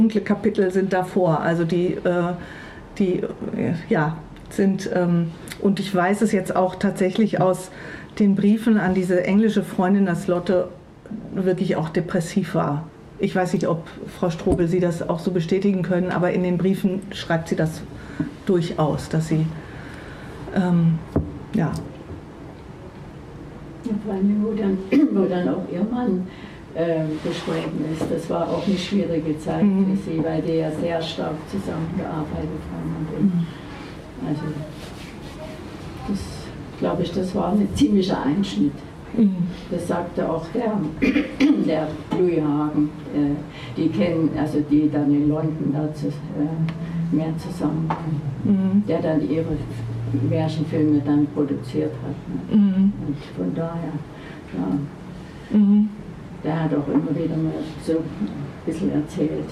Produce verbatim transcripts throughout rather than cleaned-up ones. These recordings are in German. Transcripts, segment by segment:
dunkle Kapitel sind davor, also die, äh, die äh, ja, sind, ähm, und ich weiß es jetzt auch tatsächlich aus den Briefen an diese englische Freundin, dass Lotte wirklich auch depressiv war. Ich weiß nicht, ob Frau Strobel Sie das auch so bestätigen können, aber in den Briefen schreibt sie das durchaus, dass sie, ähm, ja. Ja, vor allem, wo dann, wo dann auch ihr Mann äh, gestorben ist, das war auch eine schwierige Zeit mhm. für sie, weil die ja sehr stark zusammengearbeitet haben. Und Mhm. Also, das glaube ich, das war ein ziemlicher Einschnitt. Mhm. Das sagte auch der, der Louis Hagen, äh, die kennen, also die dann in London da zu, äh, mehr zusammen waren, mhm. der dann ihre Märchenfilme dann produziert hat. Ne? Mhm. Und von daher, ja, mhm. der hat auch immer wieder mal so ein bisschen erzählt.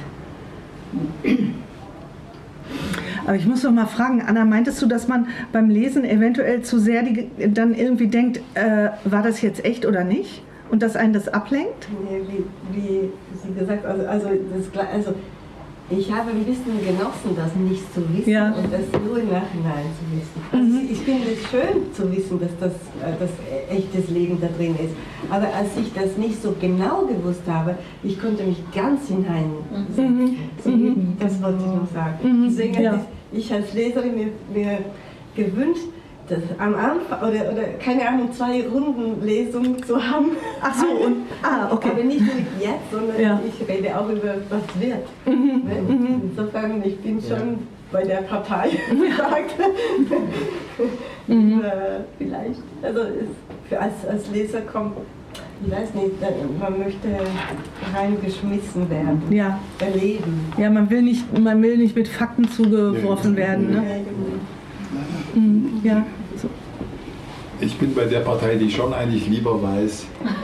Aber ich muss noch mal fragen, Anna, meintest du, dass man beim Lesen eventuell zu sehr die, dann irgendwie denkt, äh, war das jetzt echt oder nicht? Und dass einen das ablenkt? Nee, wie, wie Sie gesagt also, also, das, also ich habe ein bisschen genossen, das nicht zu wissen ja. und das nur im Nachhinein zu wissen. Also mhm. ich finde es schön zu wissen, dass das, das echtes Leben da drin ist. Aber als ich das nicht so genau gewusst habe, ich konnte mich ganz hineinsetzen. Mhm. Das wollte ich noch sagen. Mhm. Deswegen ja. habe ich als Leserin mir, mir gewünscht, das am Anfang, oder, oder keine Ahnung, zwei Runden Lesungen zu haben. Ach so, und, ah, okay. Aber nicht nur jetzt, sondern ja. ich rede auch über was wird. Mhm. Ne? Mhm. Insofern, ich bin schon ja. bei der Partei gesagt. mhm. äh, vielleicht, also ist, für als, als Leser kommt, ich weiß nicht, man möchte reingeschmissen werden, ja. erleben. Ja, man will nicht, man will nicht mit Fakten zugeworfen werden. Ne? Ja, genau. mhm. ja. So. Ich bin bei der Partei, die schon eigentlich lieber weiß,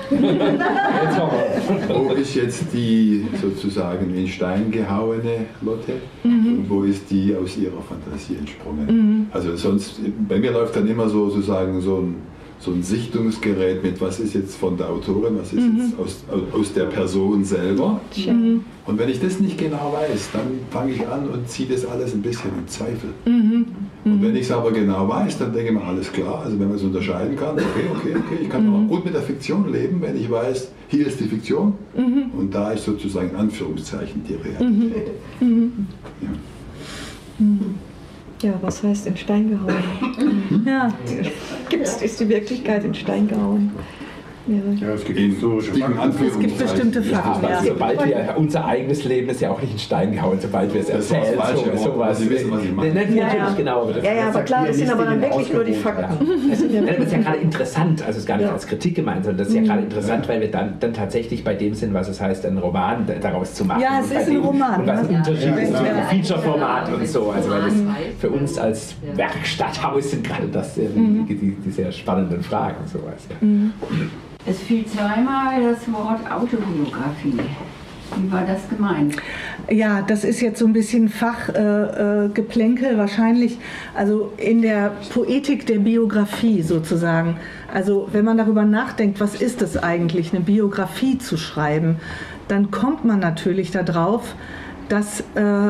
wo ist jetzt die sozusagen in Stein gehauene Lotte mhm. und wo ist die aus ihrer Fantasie entsprungen. Mhm. Also sonst, bei mir läuft dann immer so sozusagen so ein, so ein Sichtungsgerät mit, was ist jetzt von der Autorin, was ist mhm. jetzt aus, aus der Person selber. Mhm. Und wenn ich das nicht genau weiß, dann fange ich an und ziehe das alles ein bisschen in Zweifel. Mhm. Und wenn ich es aber genau weiß, dann denke ich mir, alles klar, also wenn man es unterscheiden kann, okay, okay, okay, ich kann mhm. auch gut mit der Fiktion leben, wenn ich weiß, hier ist die Fiktion mhm. und da ist sozusagen in Anführungszeichen die Realität. Mhm. Ja. Mhm. Ja, was heißt in Stein gehauen? ja. Gibt's, ist die Wirklichkeit in Stein gehauen? Ja, es gibt historische Fakten. Es gibt bestimmte Fakten. Ja, aber sobald wir, unser eigenes Leben ist ja auch nicht in Stein gehauen, sobald wir es erzählen. So, sowas. Sie wissen, was ich meine. Natürlich, ja, ja. genau. Das, ja, ja, aber klar, das sind aber dann wirklich nur die Fakten. Ja. Also, das ist ja gerade interessant, also es ist gar nicht ja. als Kritik gemeint, sondern das ist ja gerade interessant, weil wir dann, dann tatsächlich bei dem sind, was es heißt, einen Roman daraus zu machen. Ja, es ist ein Roman. Und was ein ja. Unterschied ist ja. zu einem Feature-Format und so. Also weil das für uns als Werkstatthaus sind gerade das die, die, die sehr spannenden Fragen. Sowas, ja. mhm. Es fiel zweimal das Wort Autobiografie. Wie war das gemeint? Ja, das ist jetzt so ein bisschen Fachgeplänkel äh, wahrscheinlich. Also in der Poetik der Biografie sozusagen. Also wenn man darüber nachdenkt, was ist es eigentlich, eine Biografie zu schreiben, dann kommt man natürlich darauf, dass äh,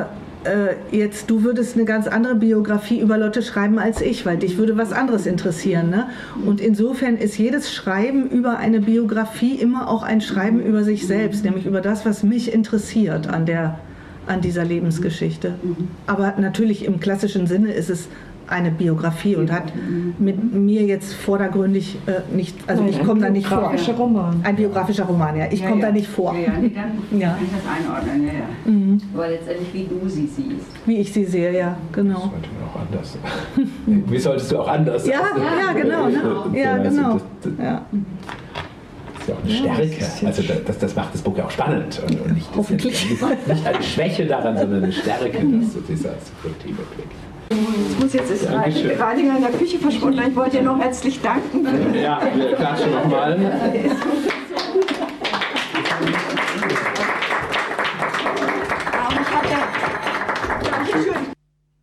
jetzt, du würdest eine ganz andere Biografie über Lotte schreiben als ich, weil dich würde was anderes interessieren. Ne? Und insofern ist jedes Schreiben über eine Biografie immer auch ein Schreiben über sich selbst, nämlich über das, was mich interessiert an, der, an dieser Lebensgeschichte. Aber natürlich im klassischen Sinne ist es eine Biografie und hat mit mir jetzt vordergründig äh, nicht, also Nein, ich komme da nicht vor. Ein biografischer Roman. Ein biografischer Roman, ja. Ich ja, komme ja. da nicht vor. Ja, ja, nee, dann ja. kann ich das einordnen, ja, ja. Mhm. Aber letztendlich, wie du sie siehst. Wie ich sie sehe, ja, genau. Das sollte man auch anders. Wie solltest du auch anders Ja, sein? ja, genau. Ne? Ja, genau. Das, das, ja. Das ist ja auch eine Stärke. Also das, das macht das Buch ja auch spannend. Und, und nicht, das Hoffentlich. Nicht, nicht eine Schwäche daran, sondern eine Stärke, dass so dieser subjektive Blick. Ich muss jetzt ist Reiniger in der Küche verschwunden. Ich wollte dir noch herzlich danken. Ja, wir klatschen nochmal.